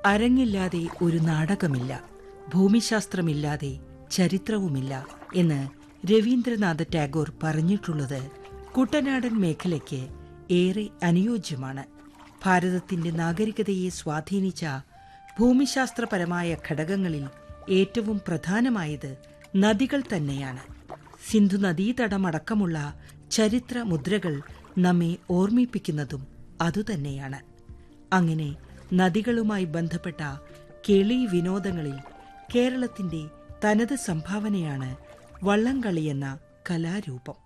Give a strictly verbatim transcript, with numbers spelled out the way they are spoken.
അരങ്ങില്ലാതെ ഒരു നാടകമില്ല, ഭൂമിശാസ്ത്രമില്ലാതെ ചരിത്രവുമില്ല എന്ന് രവീന്ദ്രനാഥ ടാഗോർ പറഞ്ഞിട്ടുള്ളത് കുട്ടനാടൻ മേഖലയ്ക്ക് ഏറെ അനുയോജ്യമാണ്. ഭാരതത്തിന്റെ നാഗരികതയെ സ്വാധീനിച്ച ഭൂമിശാസ്ത്രപരമായ ഘടകങ്ങളിൽ ഏറ്റവും പ്രധാനമായത് നദികൾ തന്നെയാണ്. സിന്ധു നദീതടമടക്കമുള്ള ചരിത്ര മുദ്രകൾ നമ്മെ ഓർമ്മിപ്പിക്കുന്നതും അതുതന്നെയാണ്. അങ്ങനെ നദികളുമായി ബന്ധപ്പെട്ട കേളി വിനോദങ്ങളിൽ കേരളത്തിന്റെ തനത് സംഭാവനയാണ് വള്ളംകളി എന്ന കലാരൂപം.